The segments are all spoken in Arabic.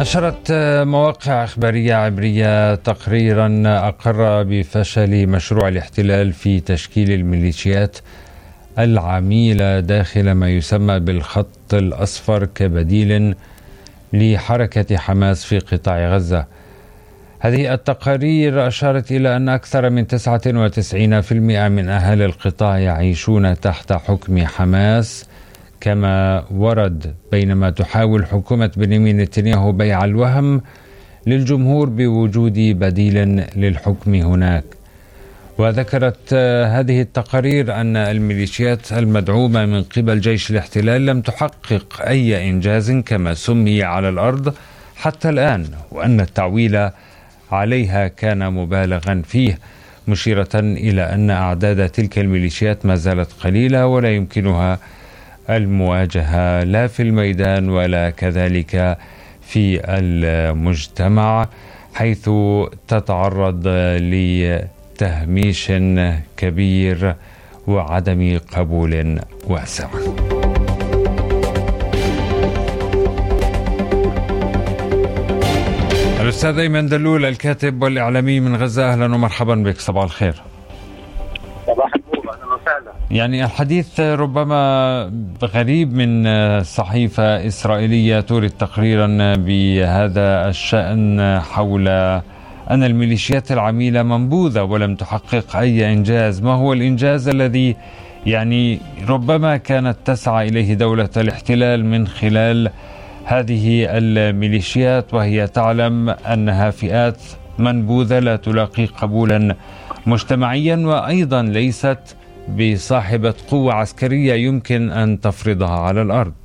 نشرت مواقع إخبارية عبرية تقريرا أقر بفشل مشروع الاحتلال في تشكيل الميليشيات العميلة داخل ما يسمى بالخط الأصفر كبديل لحركة حماس في قطاع غزة. هذه التقارير أشارت إلى أن أكثر من 99% من أهالي القطاع يعيشون تحت حكم حماس كما ورد، بينما تحاول حكومة بنيامين نتنياهو بيع الوهم للجمهور بوجود بديل للحكم هناك. وذكرت هذه التقارير أن الميليشيات المدعومة من قبل جيش الاحتلال لم تحقق أي إنجاز كما سمي على الأرض حتى الآن، وأن التعويل عليها كان مبالغا فيه، مشيرة إلى أن أعداد تلك الميليشيات ما زالت قليلة ولا يمكنها المواجهة لا في الميدان ولا كذلك في المجتمع، حيث تتعرض لتهميش كبير وعدم قبول واسع. الأستاذ أيمن دلول الكاتب والإعلامي من غزة، أهلا ومرحبا بك، صباح الخير. صباح النور، أهلا وسهلا. يعني الحديث ربما غريب من صحيفة إسرائيلية تورد تقريرا بهذا الشأن حول أن الميليشيات العميلة منبوذة ولم تحقق أي إنجاز. ما هو الإنجاز الذي يعني ربما كانت تسعى إليه دولة الاحتلال من خلال هذه الميليشيات، وهي تعلم أنها فئات منبوذة لا تلاقي قبولا مجتمعيا، وأيضا ليست بصاحبة قوة عسكرية يمكن أن تفرضها على الأرض؟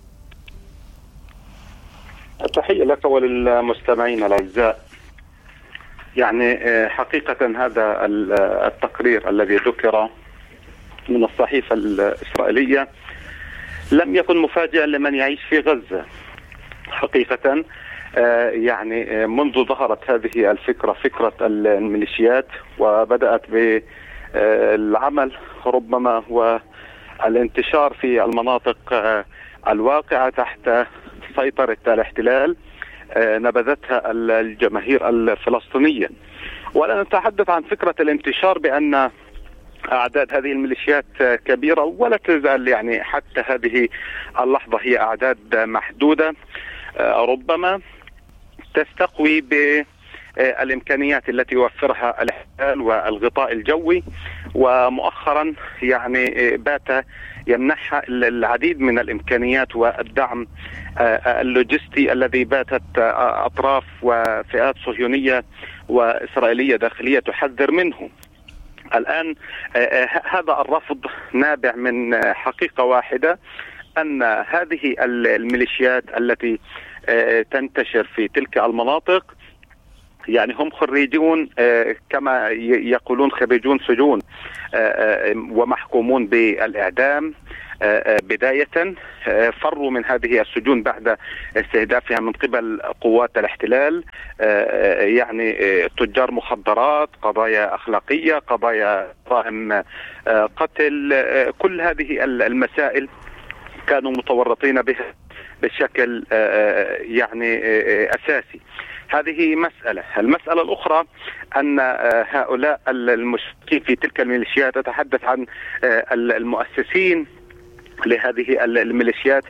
تحية لك وللمستمعين الأعزاء. يعني حقيقة هذا التقرير الذي ذكر من الصحيفة الإسرائيلية لم يكن مفاجئا لمن يعيش في غزة حقيقة. يعني منذ ظهرت هذه الفكرة، فكرة الميليشيات، وبدأت بالعمل ربما والانتشار في المناطق الواقعة تحت سيطرة الاحتلال، نبذتها الجماهير الفلسطينية. ولا نتحدث عن فكرة الانتشار بأن أعداد هذه الميليشيات كبيرة، ولا تزال يعني حتى هذه اللحظة هي أعداد محدودة، ربما تستقوي بالإمكانيات التي يوفرها الاحتلال والغطاء الجوي، ومؤخرا يعني بات يمنحها العديد من الإمكانيات والدعم اللوجستي الذي باتت أطراف وفئات صهيونية وإسرائيلية داخلية تحذر منه. الآن هذا الرفض نابع من حقيقة واحدة، أن هذه الميليشيات التي تنتشر في تلك المناطق يعني هم خريجون كما يقولون خريجون سجون ومحكومون بالإعدام بداية، فروا من هذه السجون بعد استهدافها من قبل قوات الاحتلال، يعني تجار مخدرات، قضايا أخلاقية، قضايا جرائم قتل، كل هذه المسائل كانوا متورطين بها بشكل يعني أساسي. هذه مسألة. المسألة الأخرى أن هؤلاء المشاركين في تلك الميليشيات، أتحدث عن المؤسسين لهذه الميليشيات،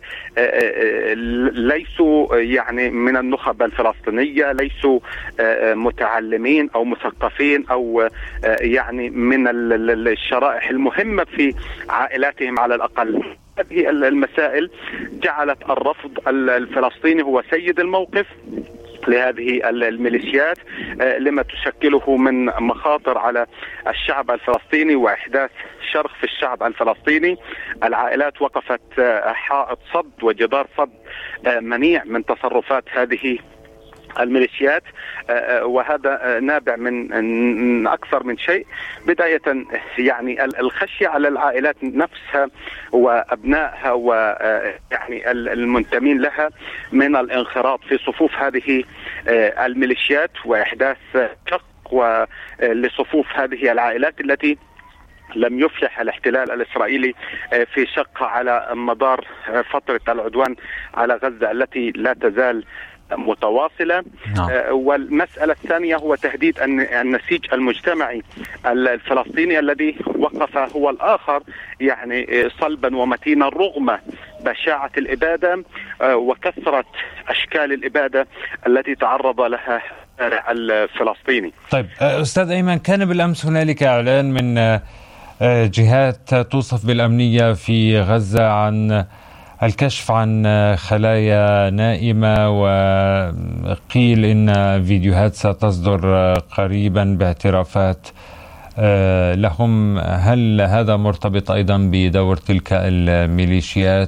ليسوا يعني من النخب الفلسطينية، ليسوا متعلمين أو مثقفين أو يعني من الشرائح المهمة في عائلاتهم على الأقل. هذه المسائل جعلت الرفض الفلسطيني هو سيد الموقف لهذه الميليشيات، لما تشكله من مخاطر على الشعب الفلسطيني وإحداث شرخ في الشعب الفلسطيني. العائلات وقفت حائط صد وجدار صد منيع من تصرفات هذه الميليشيات، وهذا نابع من أكثر من شيء. بداية يعني الخشية على العائلات نفسها وأبنائها ويعني المنتمين لها من الانخراط في صفوف هذه الميليشيات وإحداث شق لصفوف هذه العائلات التي لم يفلح الاحتلال الإسرائيلي في شقها على مدار فترة العدوان على غزة التي لا تزال متواصلة. والمسألة الثانية هو تهديد النسيج المجتمعي الفلسطيني الذي وقف هو الآخر يعني صلبا ومتينا رغم بشاعة الإبادة وكثرة أشكال الإبادة التي تعرض لها الفلسطيني. طيب أستاذ أيمن، كان بالأمس هنالك إعلان من جهات توصف بالأمنية في غزة عن الكشف عن خلايا نائمة، وقيل إن فيديوهات ستصدر قريبا باعترافات لهم. هل هذا مرتبط أيضا بدور تلك الميليشيات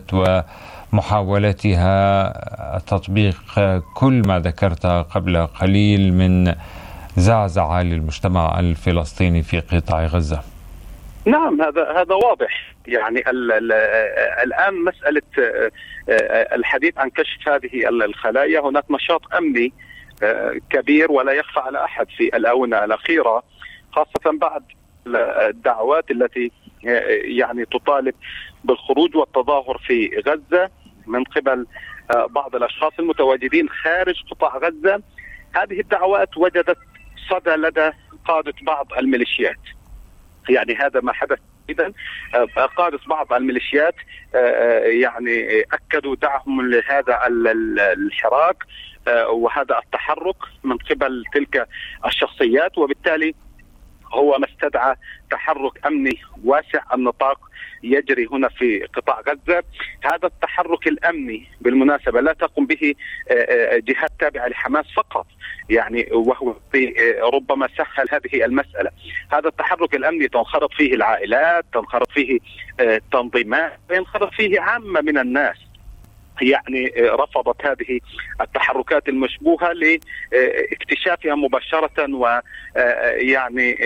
ومحاولتها تطبيق كل ما ذكرت قبل قليل من زعزعة للمجتمع الفلسطيني في قطاع غزة؟ نعم، هذا واضح. يعني الآن مسألة الحديث عن كشف هذه الخلايا، هناك نشاط أمني كبير ولا يخفى على أحد في الآونة الأخيرة، خاصة بعد الدعوات التي يعني تطالب بالخروج والتظاهر في غزة من قبل بعض الأشخاص المتواجدين خارج قطاع غزة. هذه الدعوات وجدت صدى لدى قادة بعض الميليشيات. يعني هذا ما حدث. إذن قادة بعض الميليشيات يعني أكدوا دعمهم لهذا الحراك وهذا التحرك من قبل تلك الشخصيات، وبالتالي هو ما استدعى تحرك أمني واسع النطاق يجري هنا في قطاع غزة. هذا التحرك الأمني بالمناسبة لا تقوم به جهات تابعة لحماس فقط، يعني وهو ربما سهل هذه المسألة. هذا التحرك الأمني تنخرط فيه العائلات، تنخرط فيه تنظيمات، ينخرط فيه عامة من الناس. يعني رفضت هذه التحركات المشبوهة لاكتشافها مباشرة ويعني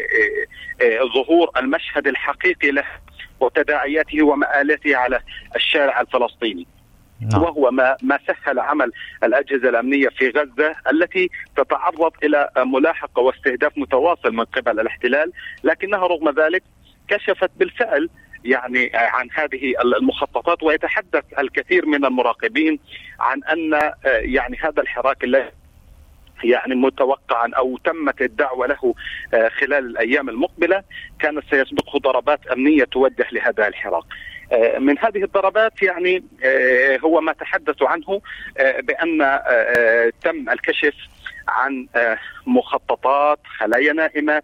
ظهور المشهد الحقيقي له وتداعياته ومآلاته على الشارع الفلسطيني. وهو ما سهل عمل الأجهزة الأمنية في غزة التي تتعرض إلى ملاحقة واستهداف متواصل من قبل الاحتلال، لكنها رغم ذلك كشفت بالفعل يعني عن هذه المخططات. ويتحدث الكثير من المراقبين عن أن يعني هذا الحراك الذي يعني متوقعا أو تمت الدعوة له خلال الأيام المقبلة كانت سيسبقه ضربات أمنية توجه لهذا الحراك. من هذه الضربات يعني هو ما تحدثوا عنه بأن تم الكشف عن مخططات خلايا نائمة،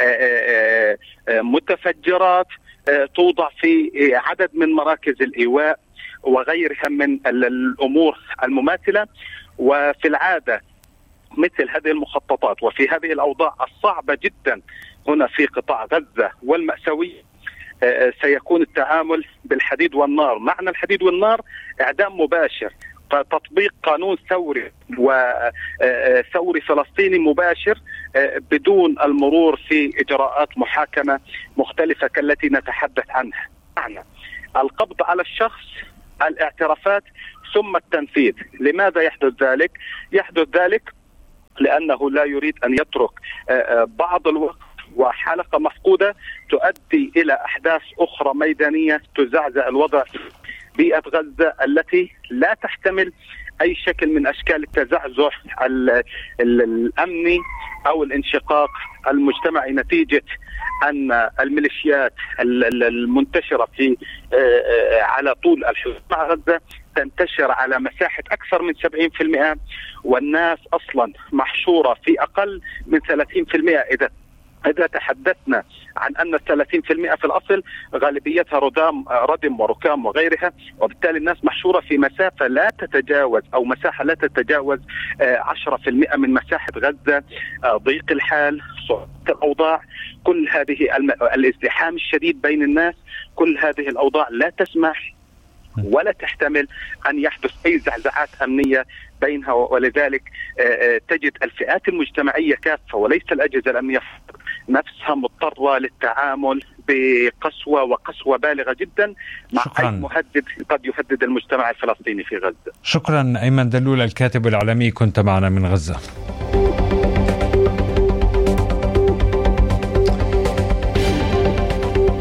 متفجرات توضع في عدد من مراكز الإيواء وغيرها من الأمور المماثلة. وفي العادة مثل هذه المخططات وفي هذه الأوضاع الصعبة جدا هنا في قطاع غزة والمأساوية سيكون التعامل بالحديد والنار. معنى الحديد والنار إعدام مباشر، تطبيق قانون ثوري وثوري فلسطيني مباشر بدون المرور في إجراءات محاكمة مختلفة كالتي نتحدث عنها. معنى القبض على الشخص، الاعترافات، ثم التنفيذ. لماذا يحدث ذلك؟ يحدث ذلك لأنه لا يريد أن يترك بعض الوقت وحلقة مفقودة تؤدي إلى أحداث أخرى ميدانية تزعزع الوضع في بيئة غزة التي لا تحتمل أي شكل من أشكال التزعزع الأمني أو الانشقاق المجتمعي نتيجة أن الميليشيات المنتشرة في على طول الحدود مع غزة تنتشر على مساحة أكثر من 70%، والناس أصلا محشورة في أقل من 30%. إذا تحدثنا عن أن 30% في الأصل غالبيتها ردم وركام وغيرها، وبالتالي الناس محشورة في مسافة لا تتجاوز أو مساحة لا تتجاوز 10% من مساحة غزة. ضيق الحال، صعوبة الأوضاع، كل هذه الازدحام الشديد بين الناس، كل هذه الأوضاع لا تسمح ولا تحتمل أن يحدث أي زعزعات أمنية بينها. ولذلك تجد الفئات المجتمعية كافة وليس الأجهزة الأمنية نفسها مضطرة للتعامل بقسوة وقسوة بالغة جدا مع أي مهدد قد يهدد المجتمع الفلسطيني في غزة. شكرا أيمن دلول، الكاتب الإعلامي، كنت معنا من غزة.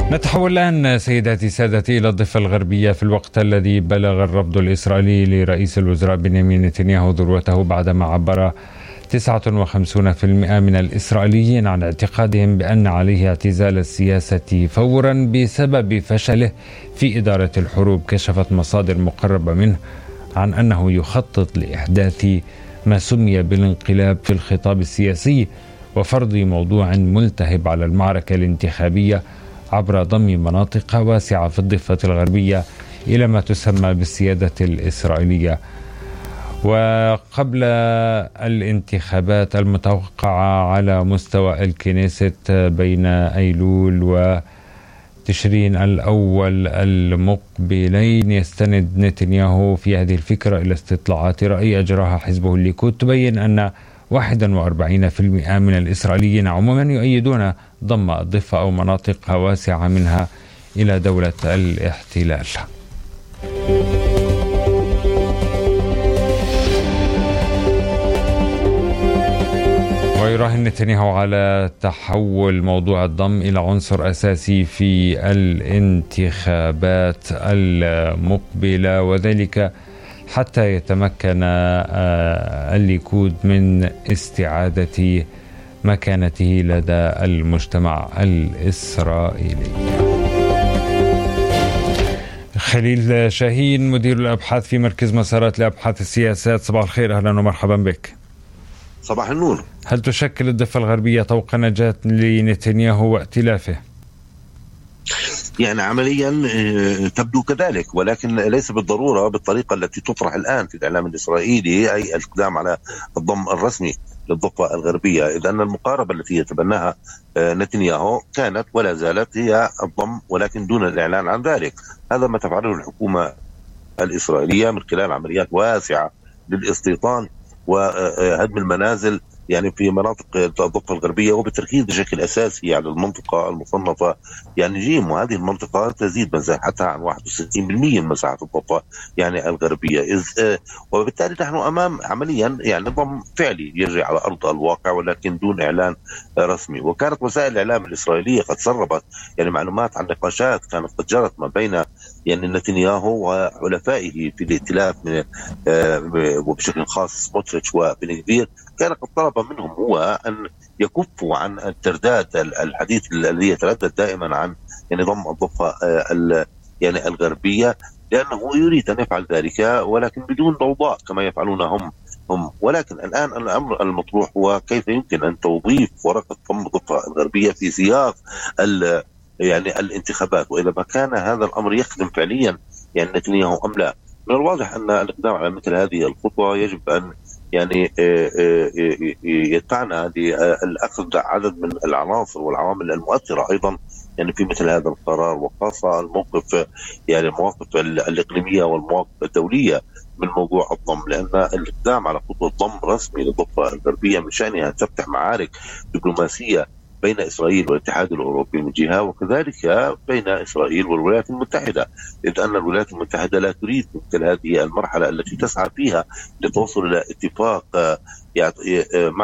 نتحول الآن سيداتي سادتي إلى الضفة الغربية في الوقت الذي بلغ الرفض الإسرائيلي لرئيس الوزراء بنيامين نتنياهو ذروته بعدما عبر 59% من الإسرائيليين عن اعتقادهم بأن عليه اعتزال السياسة فورا بسبب فشله في إدارة الحروب. كشفت مصادر مقربة منه عن أنه يخطط لإحداث ما سمي بالانقلاب في الخطاب السياسي وفرض موضوع ملتهب على المعركة الانتخابية عبر ضم مناطق واسعة في الضفة الغربية إلى ما تسمى بالسيادة الإسرائيلية. وقبل الانتخابات المتوقعة على مستوى الكنيست بين أيلول وتشرين الأول المقبلين، يستند نتنياهو في هذه الفكرة إلى استطلاعات رأي أجراها حزبه الليكود تبين أن 41% من الإسرائيليين عموما يؤيدون ضم الضفة أو مناطق واسعة منها إلى دولة الاحتلال. ويراهن نتنياهو على تحول موضوع الضم إلى عنصر أساسي في الانتخابات المقبلة، وذلك حتى يتمكن الليكود من استعادة مكانته لدى المجتمع الإسرائيلي. خليل شاهين مدير الأبحاث في مركز مسارات لأبحاث السياسات، صباح الخير، أهلا ومرحبا بك. صباح النور. هل تشكل الضفة الغربية طوق نجاة لنتنياهو وائتلافه؟ يعني عمليا تبدو كذلك، ولكن ليس بالضرورة بالطريقة التي تطرح الآن في الإعلام الإسرائيلي، أي الكلام على الضم الرسمي للضفة الغربية، إذ أن المقاربة التي يتبناها نتنياهو كانت ولا زالت هي الضم، ولكن دون الإعلان عن ذلك. هذا ما تفعله الحكومة الإسرائيلية من خلال عمليات واسعة للاستيطان وهدم المنازل يعني في مناطق الضفة الغربية، وبالتركيز بشكل أساسي على المنطقة المصنفة يعني جيم، وهذه المنطقة تزيد مساحتها عن 61% من مساحة الضفة يعني الغربية. وبالتالي نحن أمام عمليا يعني ضم فعلي يجري على أرض الواقع ولكن دون إعلان رسمي. وكانت وسائل الإعلام الإسرائيلية قد سربت يعني معلومات عن نقاشات كانت قد جرت ما بين يعني نتنياهو وحلفائه في الائتلاف وبشكل خاص سموتريتش وبن غفير. كان قد طلب منهم هو أن يكفوا عن الترداد الحديث الذي يتردد دائما عن يعني ضم الضفة يعني الغربية، لأنه يريد أن يفعل ذلك ولكن بدون ضوضاء كما يفعلون هم. ولكن الآن الأمر المطروح هو كيف يمكن أن توظيف ورقة ضم الضفة الغربية في سياق يعني الانتخابات، وإذا ما كان هذا الأمر يخدم فعليا يعني نتنياهو أم لا. من الواضح أن الإقدام على مثل هذه الخطوة يجب أن يعني يدفعنا لأخذ عدد من العناصر والعوامل المؤثرة أيضا يعني في مثل هذا القرار، وخاصة الموقف يعني المواقف الإقليمية والمواقف الدولية من موضوع الضم، لأن الإقدام على خطوة ضم رسمي للضفة الغربية من شأنها أن تفتح معارك دبلوماسية بين إسرائيل والاتحاد الأوروبي من جهة، وكذلك بين إسرائيل والولايات المتحدة، إذ أن الولايات المتحدة لا تريد مثل هذه المرحلة التي تسعى فيها لتوصل إلى اتفاق مع